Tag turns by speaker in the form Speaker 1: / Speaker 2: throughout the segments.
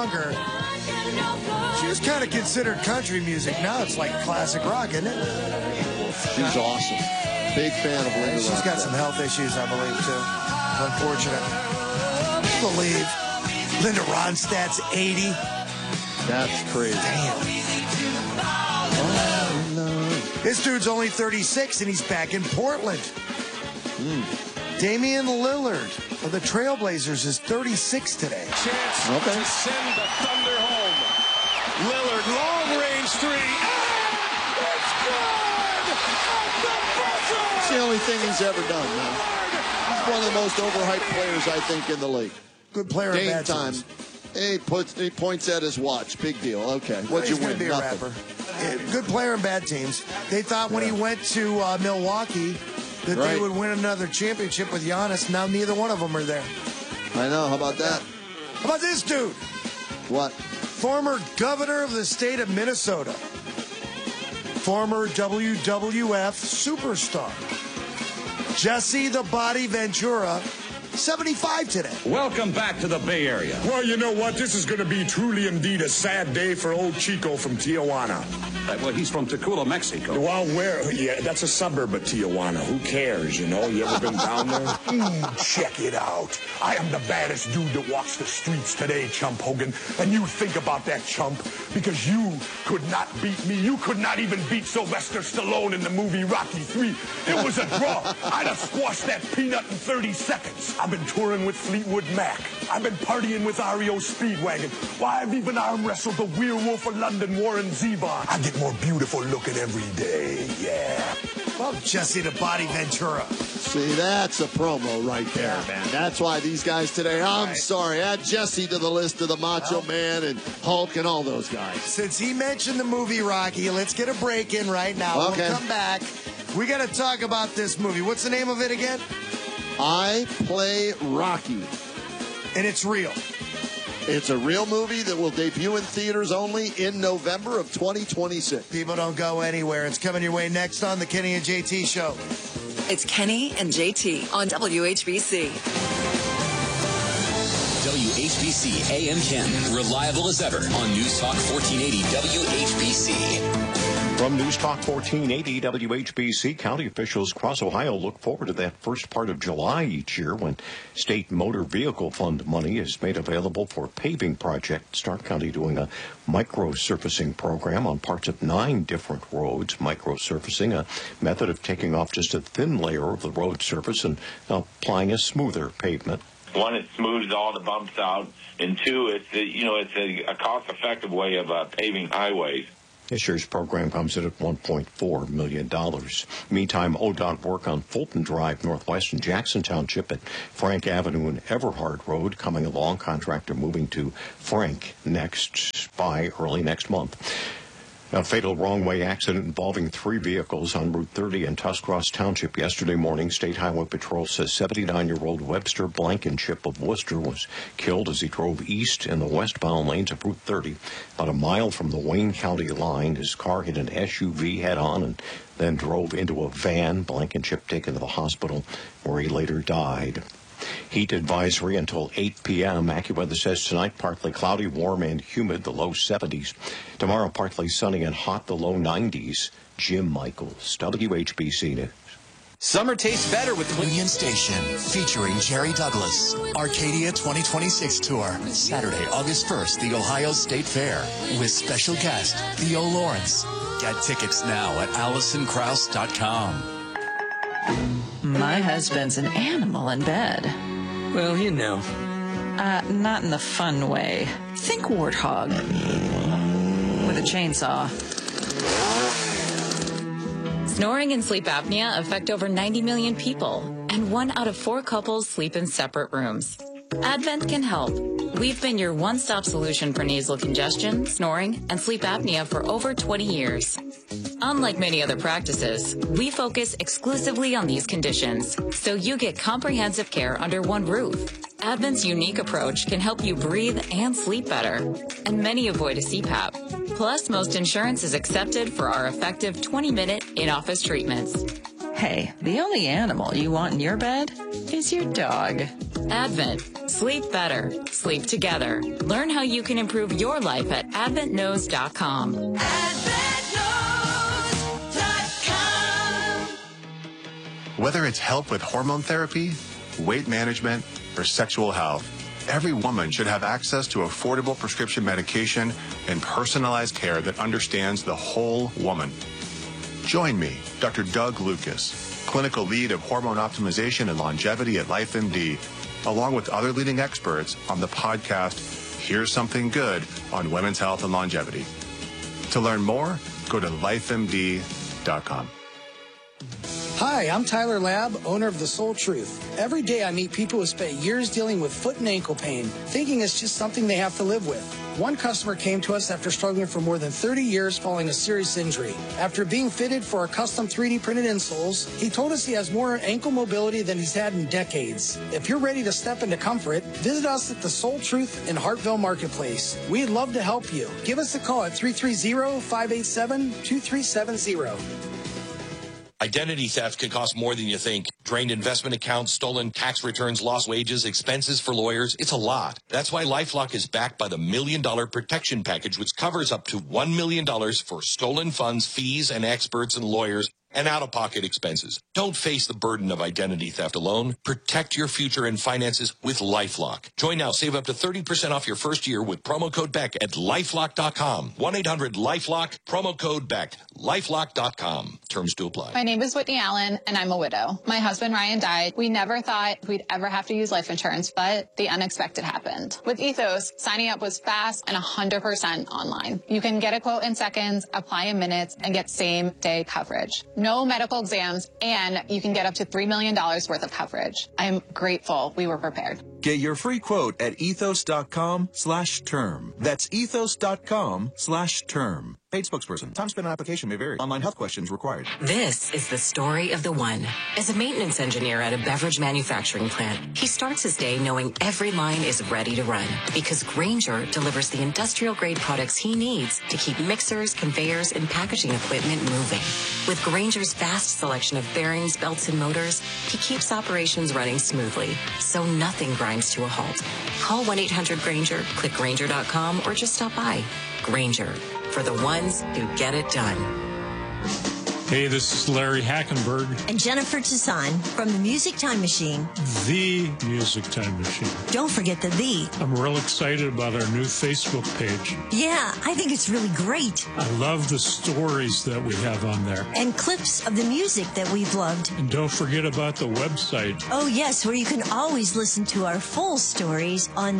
Speaker 1: younger, she was kind of considered country music. Now it's like classic rock, isn't it?
Speaker 2: She's awesome. Big fan of Linda Ronstadt.
Speaker 1: She's got some health issues, I believe, too. Unfortunate. I believe Linda Ronstadt's 80.
Speaker 2: That's crazy.
Speaker 1: Damn. This dude's only 36, and he's back in Portland. Damian Lillard of the Trailblazers is 36 today.
Speaker 3: Chance to send the Thunder home. Lillard, long-range three. It's good! At the buzzer!
Speaker 2: It's the only thing he's ever done, man. He's one of the most overhyped players, I think, in the league.
Speaker 1: Good player.
Speaker 2: Game time. He points at his watch. Big deal. Okay. What'd you win?
Speaker 1: Be a rapper. Yeah, good player in bad teams. They thought when he went to Milwaukee that they would win another championship with Giannis. Now neither one of them are there.
Speaker 2: I know. How about that?
Speaker 1: How about this dude?
Speaker 2: What?
Speaker 1: Former governor of the state of Minnesota. Former WWF superstar. Jesse the Body Ventura. 75 today.
Speaker 4: Welcome back to the Bay Area.
Speaker 5: Well, you know what? This is going to be truly indeed a sad day for old Chico from Tijuana.
Speaker 4: Well, he's from Tacula, Mexico.
Speaker 5: Well, yeah, that's a suburb of Tijuana. Who cares, you know? You ever been down there? Check it out. I am the baddest dude that walks the streets today, Chump Hogan. And you think about that, Chump, because you could not beat me. You could not even beat Sylvester Stallone in the movie Rocky III. It was a draw. I'd have squashed that peanut in 30 seconds. I've been touring with Fleetwood Mac. I've been partying with REO Speedwagon. Why, I've even arm wrestled the werewolf of London, Warren Zevon. I get more beautiful looking every day, yeah.
Speaker 1: Well, Jesse the Body Ventura.
Speaker 2: See, that's a promo right there, man. That's why these guys today, I'm sorry, add Jesse to the list of the Macho Man and Hulk and all those guys.
Speaker 1: Since he mentioned the movie Rocky, let's get a break in right now.
Speaker 2: Okay.
Speaker 1: We'll come back. We got to talk about this movie. What's the name of it again?
Speaker 2: I Play Rocky.
Speaker 1: And it's real.
Speaker 2: It's a real movie that will debut in theaters only in November of 2026.
Speaker 1: People don't go anywhere. It's coming your way next on the Kenny and JT Show.
Speaker 6: It's Kenny and JT on WHBC.
Speaker 7: WHBC AM Ken, reliable as ever on News Talk 1480 WHBC.
Speaker 8: From News Talk 1480 WHBC, county officials across Ohio look forward to that first part of July each year when state motor vehicle fund money is made available for paving projects. Stark County doing a micro-surfacing program on parts of 9 different roads. Micro-surfacing, a method of taking off just a thin layer of the road surface and applying a smoother pavement.
Speaker 9: One, it smooths all the bumps out, and two, it's a cost-effective way of paving highways.
Speaker 8: This year's program comes in at $1.4 million. Meantime, ODOT work on Fulton Drive Northwest in Jackson Township at Frank Avenue and Everhard Road coming along. Contractor moving to Frank by early next month. A fatal wrong-way accident involving 3 vehicles on Route 30 in Tuscross Township yesterday morning. State Highway Patrol says 79-year-old Webster Blankenship of Worcester was killed as he drove east in the westbound lanes of Route 30. About a mile from the Wayne County line, his car hit an SUV head-on and then drove into a van. Blankenship taken to the hospital where he later died. Heat advisory until 8 p.m. AccuWeather says tonight partly cloudy, warm, and humid, the low 70s. Tomorrow partly sunny and hot, the low 90s. Jim Michaels, WHBC News.
Speaker 10: Summer tastes better with Union Station, featuring Jerry Douglas. Arcadia 2026 Tour, Saturday, August 1st, the Ohio State Fair, with special guest Theo Lawrence. Get tickets now at AllisonKrauss.com.
Speaker 11: My husband's an animal in bed.
Speaker 12: Well, you know.
Speaker 11: Not in the fun way. Think warthog. With a chainsaw.
Speaker 13: Snoring and sleep apnea affect over 90 million people, and 1 out of 4 couples sleep in separate rooms. Advent can help. We've been your one-stop solution for nasal congestion, snoring, and sleep apnea for over 20 years. Unlike many other practices, we focus exclusively on these conditions, so you get comprehensive care under one roof. Advent's unique approach can help you breathe and sleep better, and many avoid a CPAP. Plus, most insurance is accepted for our effective 20-minute in-office treatments.
Speaker 11: Hey, the only animal you want in your bed is your dog.
Speaker 13: Advent. Sleep better. Sleep together. Learn how you can improve your life at adventknows.com.
Speaker 12: Whether it's help with hormone therapy, weight management, or sexual health, every woman should have access to affordable prescription medication and personalized care that understands the whole woman. Join me, Dr. Doug Lucas, clinical lead of hormone optimization and longevity at LifeMD, along with other leading experts on the podcast, Here's Something Good on Women's Health and Longevity. To learn more, go to lifemd.com.
Speaker 14: Hi, I'm Tyler Labb, owner of The Soul Truth. Every day I meet people who spent years dealing with foot and ankle pain, thinking it's just something they have to live with. One customer came to us after struggling for more than 30 years following a serious injury. After being fitted for our custom 3D printed insoles, he told us he has more ankle mobility than he's had in decades. If you're ready to step into comfort, visit us at The Soul Truth in Hartville Marketplace. We'd love to help you. Give us a call at 330-587-2370.
Speaker 15: Identity theft can cost more than you think. Drained investment accounts, stolen tax returns, lost wages, expenses for lawyers. It's a lot. That's why LifeLock is backed by the $1 Million Protection Package, which covers up to $1 million for stolen funds, fees, and experts and lawyers, and out-of-pocket expenses. Don't face the burden of identity theft alone. Protect your future and finances with LifeLock. Join now. Save up to 30% off your first year with promo code BECK at LifeLock.com. 1-800-LifeLock, promo code BECK. LifeLock.com. Terms to apply.
Speaker 16: My name is Whitney Allen, and I'm a widow. My husband, Ryan, died. We never thought we'd ever have to use life insurance, but the unexpected happened. With Ethos, signing up was fast and 100% online. You can get a quote in seconds, apply in minutes, and get same-day coverage. No medical exams, and you can get up to $3 million worth of coverage. I'm grateful we were prepared.
Speaker 17: Get your free quote at ethos.com/term. That's ethos.com/term. Paid spokesperson. Time spent on application may vary. Online health questions required.
Speaker 18: This is the story of the one. As a maintenance engineer at a beverage manufacturing plant, he starts his day knowing every line is ready to run because Grainger delivers the industrial-grade products he needs to keep mixers, conveyors, and packaging equipment moving. With Grainger's vast selection of bearings, belts, and motors, he keeps operations running smoothly, so nothing grinds to a halt. Call 1-800-GRAINGER, click Grainger.com, or just stop by. Grainger, for the ones who get it done.
Speaker 19: Hey, this is Larry Hackenberg.
Speaker 20: And Jennifer Toussaint from the Music Time Machine.
Speaker 19: The Music Time Machine.
Speaker 20: Don't forget the "the."
Speaker 19: I'm real excited about our new Facebook page.
Speaker 20: Yeah, I think it's really great.
Speaker 19: I love the stories that we have on there.
Speaker 20: And clips of the music that we've loved.
Speaker 19: And don't forget about the website.
Speaker 20: Oh, yes, where you can always listen to our full stories on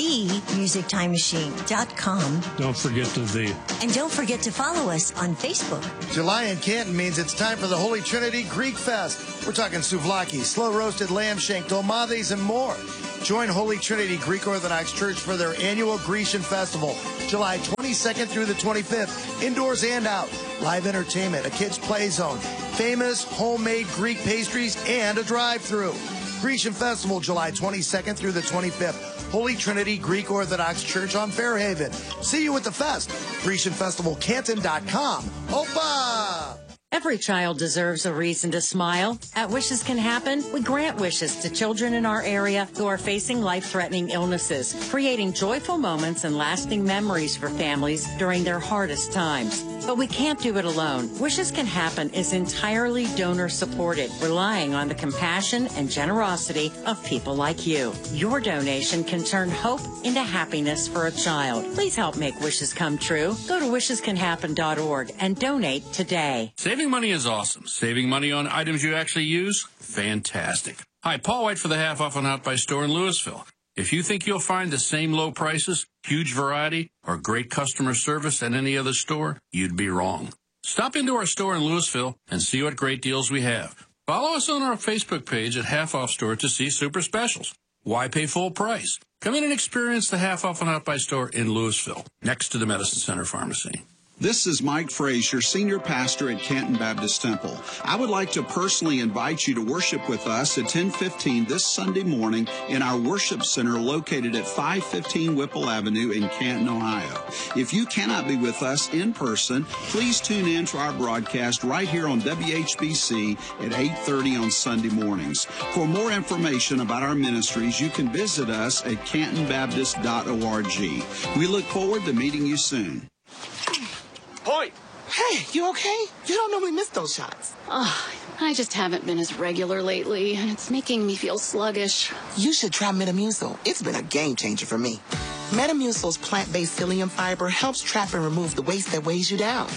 Speaker 20: themusictimemachine.com.
Speaker 19: Don't forget the "the."
Speaker 20: And don't forget to follow us on Facebook.
Speaker 1: July in Canton means it's time for the Holy Trinity Greek Fest. We're talking souvlaki, slow-roasted lamb shank, dolmades, and more. Join Holy Trinity Greek Orthodox Church for their annual Grecian Festival, July 22nd through the 25th, indoors and out. Live entertainment, a kids' play zone, famous homemade Greek pastries, and a drive-thru. Grecian Festival, July 22nd through the 25th. Holy Trinity Greek Orthodox Church on Fairhaven. See you at the fest. GrecianFestivalCanton.com. Opa!
Speaker 21: Every child deserves a reason to smile. At Wishes Can Happen, we grant wishes to children in our area who are facing life-threatening illnesses, creating joyful moments and lasting memories for families during their hardest times. But we can't do it alone. Wishes Can Happen is entirely donor-supported, relying on the compassion and generosity of people like you. Your donation can turn hope into happiness for a child. Please help make wishes come true. Go to wishescanhappen.org and donate today.
Speaker 22: Saving money is awesome. Saving money on items you actually use? Fantastic. Hi, Paul White for the Half Off and Out By store in Louisville. If you think you'll find the same low prices, huge variety, or great customer service at any other store, you'd be wrong. Stop into our store in Louisville and see what great deals we have. Follow us on our Facebook page at Half Off Store to see super specials. Why pay full price? Come in and experience the Half Off and Out By store in Louisville, next to the Medicine Center Pharmacy.
Speaker 3: This is Mike Frazier, Senior Pastor at Canton Baptist Temple. I would like to personally invite you to worship with us at 10:15 this Sunday morning in our worship center located at 515 Whipple Avenue in Canton, Ohio. If you cannot be with us in person, please tune in to our broadcast right here on WHBC at 8:30 on Sunday mornings. For more information about our ministries, you can visit us at cantonbaptist.org. We look forward to meeting you soon.
Speaker 4: Point. Hey, you okay? You don't normally miss those shots.
Speaker 23: I just haven't been as regular lately, and it's making me feel sluggish.
Speaker 4: You should try Metamucil. It's been a game changer for me. Metamucil's plant-based psyllium fiber helps trap and remove the waste that weighs you down.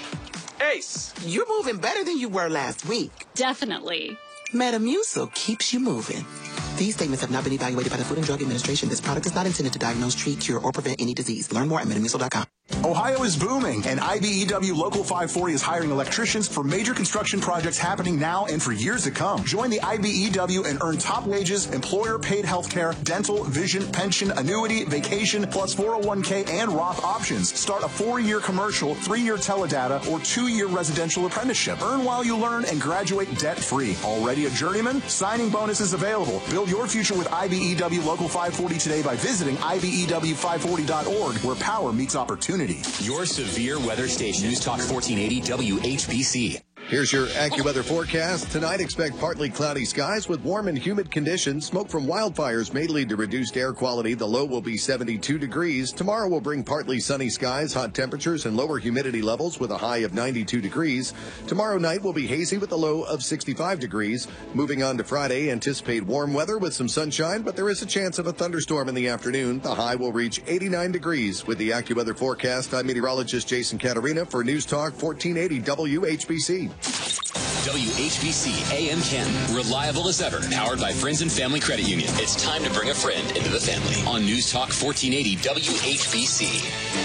Speaker 4: Ace, you're moving better than you were last week.
Speaker 23: Definitely.
Speaker 4: Metamucil keeps you moving. These statements have not been evaluated by the Food and Drug Administration. This product is not intended to diagnose, treat, cure, or prevent any disease. Learn more at Metamucil.com.
Speaker 17: Ohio is booming, and IBEW Local 540 is hiring electricians for major construction projects happening now and for years to come. Join the IBEW and earn top wages, employer-paid health care, dental, vision, pension, annuity, vacation, plus 401k and Roth options. Start a 4-year commercial, 3-year teledata, or 2-year residential apprenticeship. Earn while you learn and graduate debt-free. Already a journeyman? Signing bonuses available. Build your future with IBEW Local 540 today by visiting IBEW540.org, where power meets opportunity.
Speaker 7: Your severe weather station, News Talk 1480 WHBC.
Speaker 24: Here's your AccuWeather forecast. Tonight, expect partly cloudy skies with warm and humid conditions. Smoke from wildfires may lead to reduced air quality. The low will be 72 degrees. Tomorrow will bring partly sunny skies, hot temperatures, and lower humidity levels with a high of 92 degrees. Tomorrow night will be hazy with a low of 65 degrees. Moving on to Friday, anticipate warm weather with some sunshine, but there is a chance of a thunderstorm in the afternoon. The high will reach 89 degrees. With the AccuWeather forecast, I'm meteorologist Jason Caterina for News Talk 1480 WHBC.
Speaker 7: WHBC AM Canton, reliable as ever, powered by Friends and Family Credit Union. It's time to bring a friend into the family on News Talk 1480 WHBC.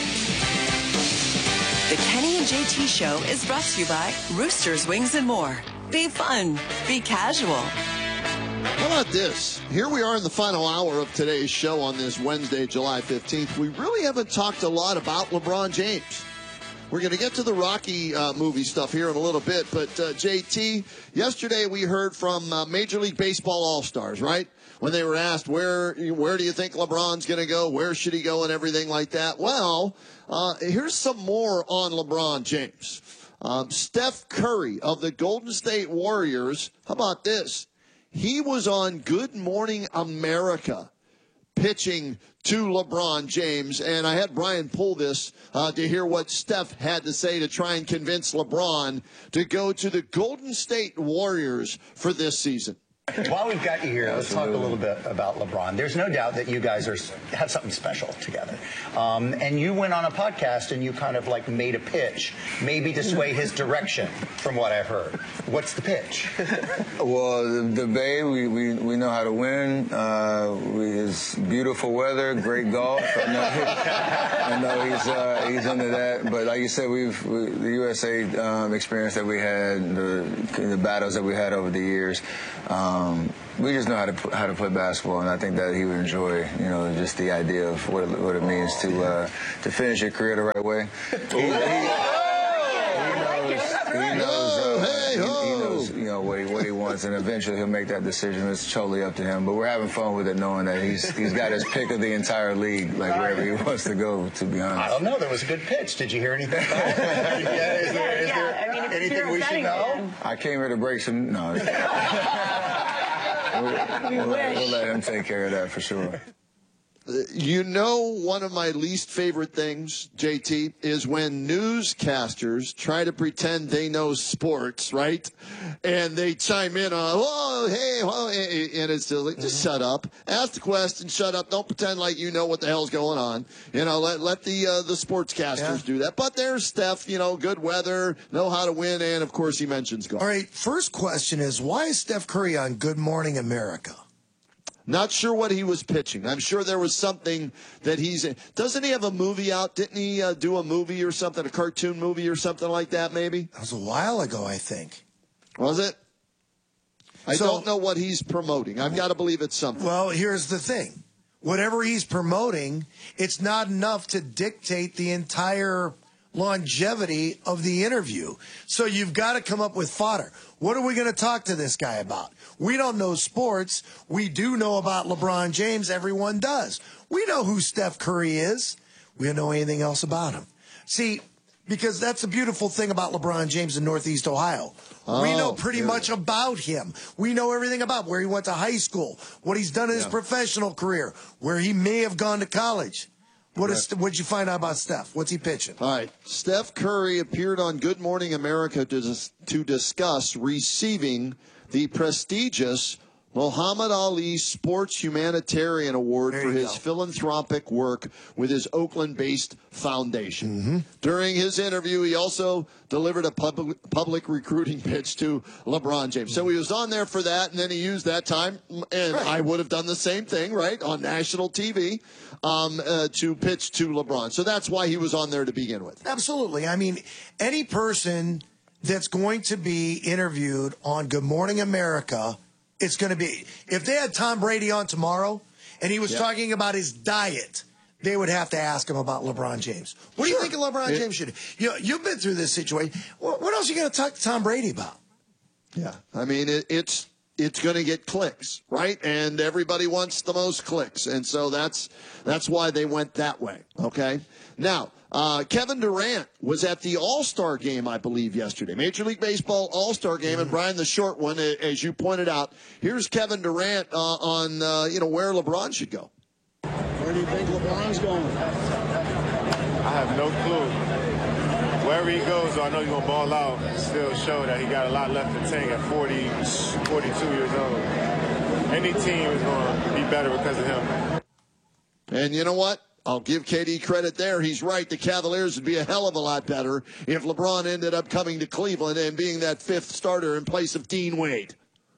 Speaker 6: The Kenny and JT Show is brought to you by Rooster's Wings and More. Be fun. Be casual.
Speaker 2: How about this? Here we are in the final hour of today's show on this Wednesday, July 15th. We really haven't talked a lot about LeBron James. We're going to get to the Rocky movie stuff here in a little bit, but JT, yesterday we heard from Major League Baseball All-Stars, right? When they were asked, where do you think LeBron's going to go? Where should he go and everything like that? Well, here's some more on LeBron James. Steph Curry of the Golden State Warriors, how about this? He was on Good Morning America pitching to LeBron James, and I had Brian pull this to hear what Steph had to say to try and convince LeBron to go to the Golden State Warriors for this season.
Speaker 25: While we've got you here, let's talk a little bit about LeBron. There's no doubt that you guys have something special together. And you went on a podcast and you kind of like made a pitch, maybe to sway his direction, from what I've heard. What's the pitch?
Speaker 26: Well, the Bay, we know how to win. It's beautiful weather, great golf. I know he's into that. But like you said, the USA experience that we had, the battles that we had over the years. We just know how to play basketball, and I think that he would enjoy, just the idea of what it means to finish your career the right way. He knows, what he wants, and eventually he'll make that decision. It's totally up to him. But we're having fun with it, knowing that he's got his pick of the entire league, like wherever he wants to go. To be honest,
Speaker 25: I don't know. There was a good pitch. Did you hear anything? Is there anything we should know?
Speaker 26: I came here to break some. No. We'll let him take care of that for sure.
Speaker 2: One of my least favorite things, JT, is when newscasters try to pretend they know sports, right? And they chime in on, and it's like, just shut up. Ask the question, shut up. Don't pretend like you know what the hell's going on. Let the sportscasters do that. But there's Steph, good weather, know how to win, and, of course, he mentions golf.
Speaker 1: All right, first question is, why is Steph Curry on Good Morning America?
Speaker 2: Not sure what he was pitching. I'm sure there was something that he's in. Doesn't he have a movie out? Didn't he do a movie or something, a cartoon movie or something like that, maybe?
Speaker 1: That was a while ago, I think.
Speaker 2: Was it? I don't know what he's promoting. I've got to believe it's something.
Speaker 1: Well, here's the thing. Whatever he's promoting, it's not enough to dictate the entire longevity of the interview. So you've got to come up with fodder. What are we going to talk to this guy about? We don't know sports. We do know about LeBron James. Everyone does. We know who Steph Curry is. We don't know anything else about him. See, because that's the beautiful thing about LeBron James in Northeast Ohio. We know pretty much about him. We know everything about where he went to high school, what he's done in his professional career, where he may have gone to college. What'd you find out about Steph? What's he pitching?
Speaker 2: All right. Steph Curry appeared on Good Morning America to discuss receiving the prestigious Muhammad Ali Sports Humanitarian Award for his philanthropic work with his Oakland-based foundation.
Speaker 1: Mm-hmm.
Speaker 2: During his interview, he also delivered a public recruiting pitch to LeBron James. So he was on there for that, and then he used that time, and I would have done the same thing, right, on national TV to pitch to LeBron. So that's why he was on there to begin with.
Speaker 1: Absolutely. I mean, any person that's going to be interviewed on Good Morning America, it's going to be, if they had Tom Brady on tomorrow and he was talking about his diet, they would have to ask him about LeBron James. What do you think of LeBron James should do? You've been through this situation. What else are you going to talk to Tom Brady about?
Speaker 2: Yeah. I mean, it's going to get clicks, right? And everybody wants the most clicks. And so that's why they went that way. Okay. Now, Kevin Durant was at the All-Star game, I believe, yesterday. Major League Baseball All-Star game. And Brian, the short one, as you pointed out, here's Kevin Durant on where LeBron should go.
Speaker 5: Where do you think LeBron's going?
Speaker 8: I have no clue. Wherever he goes, I know he's going to ball out and still show that he got a lot left in the tank at 42 years old. Any team is going to be better because of him.
Speaker 2: And you know what? I'll give KD credit there. He's right. The Cavaliers would be a hell of a lot better if LeBron ended up coming to Cleveland and being that fifth starter in place of Dean Wade.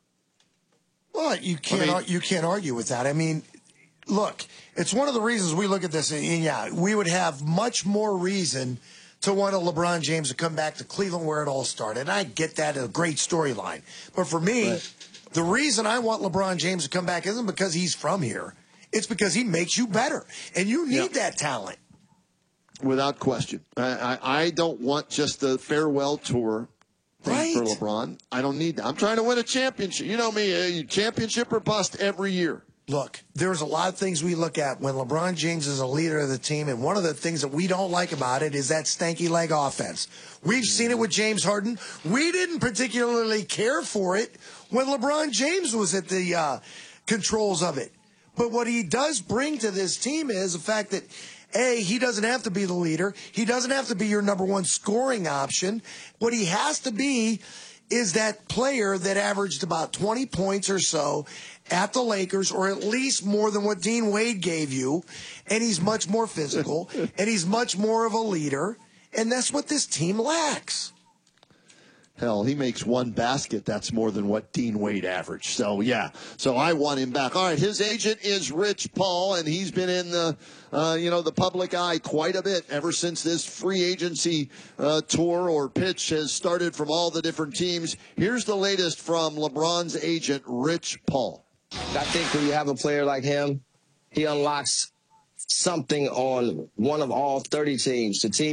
Speaker 1: Well, you can't argue with that. I mean, look, it's one of the reasons we look at this, and we would have much more reason to want a LeBron James to come back to Cleveland where it all started. And I get that, a great storyline. But for me, the reason I want LeBron James to come back isn't because he's from here. It's because he makes you better, and you need that talent.
Speaker 2: Without question. I don't want just the farewell tour thing for LeBron. I don't need that. I'm trying to win a championship. You know me, championship or bust every year.
Speaker 1: Look, there's a lot of things we look at when LeBron James is a leader of the team, and one of the things that we don't like about it is that stanky leg offense. We've seen it with James Harden. We didn't particularly care for it when LeBron James was at the controls of it. But what he does bring to this team is the fact that, A, he doesn't have to be the leader. He doesn't have to be your number one scoring option. What he has to be is that player that averaged about 20 points or so at the Lakers, or at least more than what Dean Wade gave you. And he's much more physical, and he's much more of a leader. And that's what this team lacks.
Speaker 2: Hell, he makes one basket. That's more than what Dean Wade averaged. So, yeah. So I want him back. All right, his agent is Rich Paul, and he's been in the, the public eye quite a bit ever since this free agency tour or pitch has started from all the different teams. Here's the latest from LeBron's agent, Rich Paul.
Speaker 9: I think when you have a player like him, he unlocks something on one of all 30 teams. The team